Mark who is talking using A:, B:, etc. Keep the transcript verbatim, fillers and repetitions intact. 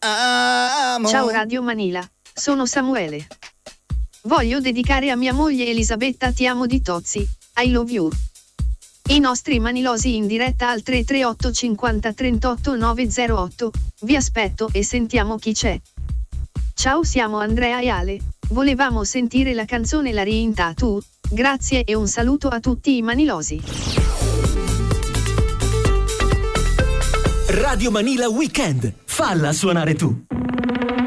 A: amo.
B: Ciao Radio Manila, sono Samuele. Voglio dedicare a mia moglie Elisabetta Ti amo di Tozzi, I love you. I nostri manilosi in diretta al tre tre otto cinquanta trentotto novecentotto, vi aspetto e sentiamo chi c'è. Ciao, siamo Andrea e Ale, volevamo sentire la canzone La Riinta Tu, grazie e un saluto a tutti i manilosi.
C: Radio Manila Weekend, falla suonare tu.